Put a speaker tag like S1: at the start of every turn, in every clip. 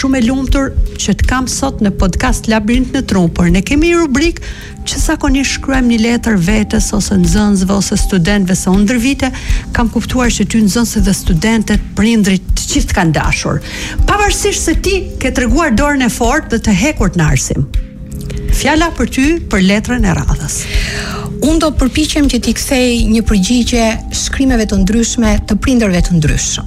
S1: shumë e lumtur që të kam sot në podcast Labirint në Tru, por ne kemi një rubrik që zakonisht shkruajmë një letër vetes ose nxënësve ose studentëve, se unë ndër vite kam kuptuar që ty nxënësit dhe studentët, prindrit, të gjithë kanë dashur. Pavarësisht se ti ke treguar dorën e fortë dhe të hekur në arsim. Fjala për ty për letrën e radhës.
S2: Unë do përpiqem që t'i kthej një përgjigje shkrimeve të ndryshme të prindërve të ndryshëm.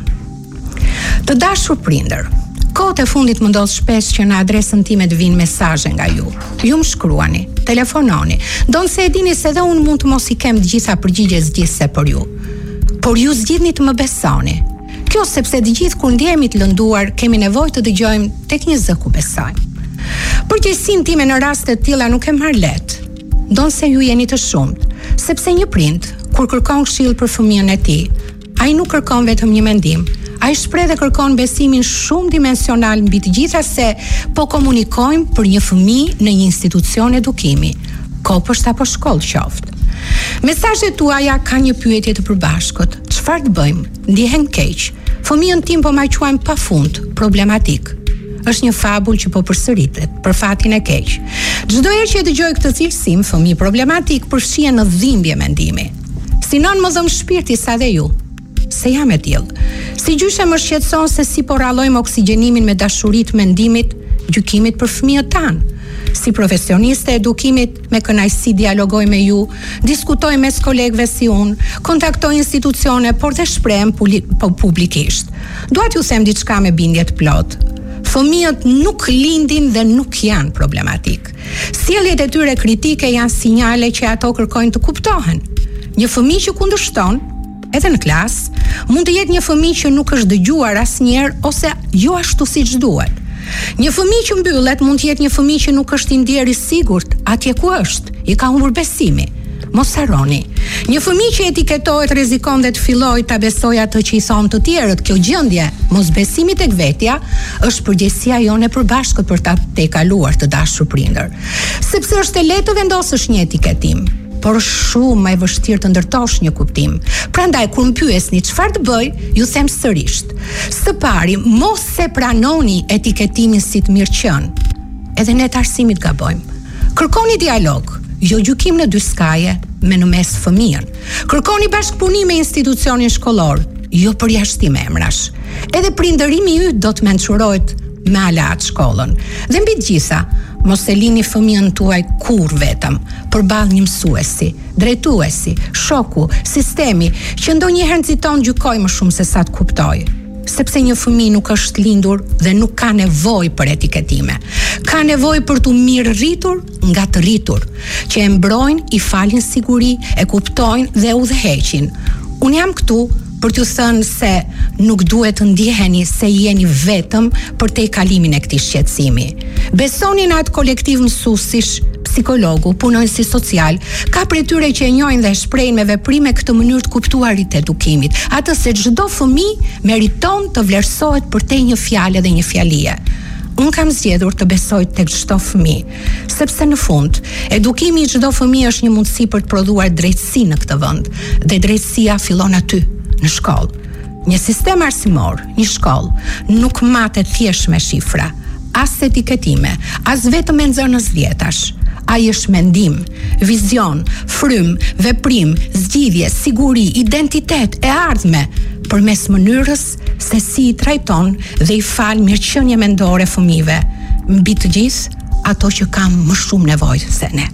S2: Të dashur prindër, kohët e fundit më ndodh shpesh që në adresën time të vinë mesazhe nga ju. Ju më shkruani, telefononi, ndonse e dini se edhe unë mund të mos i kem të gjitha përgjigjet zgjidhse për ju. Por ju zgjidhni të më besoni. Kjo sepse të gjithë kur ndjehemi të lënduar, kemi nevojë të dëgjojmë tek një zë ku besojmë. Përgjegjësinë time në raste të tilla nuk e marr lehtë. Ndonse ju jeni të shumt, sepse një prind kur kërkon këshill për fëmijën e tij, ai nuk kërkon vetëm një mendim, ai shpreh dhe kërkon besimin shumë dimensional mbi të gjitha se po komunikojmë për një fëmijë në një institucion edukimi, kopësht apo shkollë qoftë. Mesazhet tuaja kanë një pyetje të përbashkët. Çfarë të bëjmë? Ndihem keq. Fëmijën tim po ma quajmë pafund, problematik. Është një fabull që po përsëritet, për fatin e keq. Çdo herë që e dëgjoj këtë cilësim, fëmijë problematik përfshihen në dhimbje mendimi. Sinon më dhëm shpirti sa dhe ju. Se jam e tillë. Si gjyshe më shqetëson se si po rrallojmë oksigjenimin me dashuritë mendimit, gjykimit për fëmijët tanë. Si profesioniste e edukimit, me kënaqësi dialogoj me ju, diskutoj mes kolegëve si unë, kontaktoj institucione, por dhe shprehem publikisht. Dua t'ju them diçka me bindje të plotë. Fëmijët nuk lindin dhe nuk janë problematik. Sjelljet e tyre kritike janë sinjale që ato kërkojnë të kuptohen. Një fëmijë që kundërshton, edhe në klasë, mund të jetë një fëmijë që nuk është dëgjuar asnjëherë ose jo ashtu siç duhet. Një fëmijë që mbyllet mund të jetë një fëmijë që nuk është i ndjerë i sigurt atje ku është, i ka humbur besimi. Mos harroni. Një fëmijë që etiketohet rrezikon dhe të fillojë ta besojë atë që i thon të tjerët. Kjo gjendje, mosbesimi tek vetja, është përgjegjësia jone e përbashkët për ta tejkaluar të dashur prindër. Sepse është e lehtë të vendosësh një etiketim, por është shumë më e vështirë të ndërtosh një kuptim. Prandaj kur më pyesni çfarë të bëj, ju them sërish. Së pari, mos se pranoni etiketimin si të mirëqen. Edhe ne të arsimit gabojmë. Kërkoni dialog, jo gjykim në dy skaje, me në mes fëmijën. Kërkoni bashkëpunim me institucionin shkollor, jo përjashtim emrash. Edhe prindërimi yt do të mençurohet me alat shkollën. Dhe mbi të gjitha, mos e lini fëmijën tuaj kur vetëm, përballë një mësuesi, drejtuesi, shoku, sistemi, që ndonjëherë nxiton gjykoj më shumë se sa të kuptoj. Sepse një fëmijë nuk është lindur dhe nuk ka nevojë për etiketime. Ka nevojë për të mirë rritur nga të rritur, që e mbrojnë, i falin siguri, e kuptojnë dhe udhëheqin. Unë jam këtu për t'ju thënë se nuk duhet të ndjeheni se jeni vetëm për te kalimin e këtij shqetësimi. Besoni në atë kolektiv mësuesish, psikologu, punonjësi social, ka prej tyre që e njohin dhe shprehin me veprime këtë mënyrë të kuptuarit të edukimit, atë se çdo fëmijë meriton të vlerësohet për te një fjalë dhe një fjalie. Unë kam zgjedhur të besoj tek çdo fëmijë, sepse në fund, edukimi i çdo fëmijë është një mundësi për të prodhuar drejtësi në këtë vend, dhe drejtësia fillon aty, në shkollë. Një sistem arsimor, një shkollë, nuk matet thjesht me shifra, as etiketime, as vetëm me nxënës dhjetash. Ai është mendim, vizion, frym, veprim, zgjidhje, siguri, identitet e ardhme, përmes mënyrës se si i trajton dhe i fal mirëqenie mendore fëmijëve, mbi të gjithë ato që kanë më shumë nevojë se ne.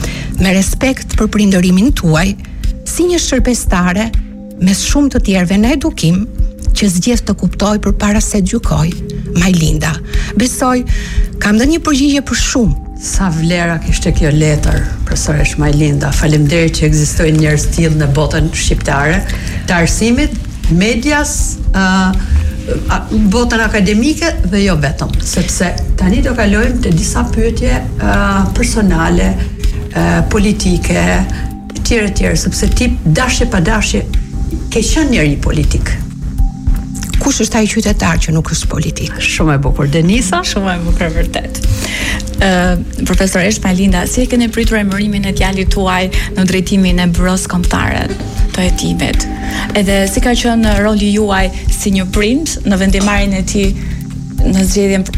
S2: Me respekt për prindërimin tuaj, si një shërbestare mes shumë të tjerëve në edukim, që zgjedh të kuptoj përpara se të gjykoj, Majlinda. Besoj, kam dhënë një përgjigje për shumë.
S1: Sa vlera kishte kjo letër, profesoresh Majlinda. Faleminderit që ekzistojnë njerëz të tillë në botën shqiptare, të arsimit, medias, botën akademike dhe jo vetëm, sepse tani do kalojmë te disa pyetje personale, politike, etj, sepse ti dashje pa dashje ke qenë njëri politik.
S2: Kush është ai qytetar që nuk është politik?
S1: Shumë e bukur. Denisa?
S3: Shumë e bukur vërtet. Profesoresh Majlinda, si e keni pritur emërimin e djalit tuaj në drejtimin e Byros Kombëtare të Hetimit? Edhe si ka qenë roli juaj si një prind në vendimarrjen e tij në zgjedhjen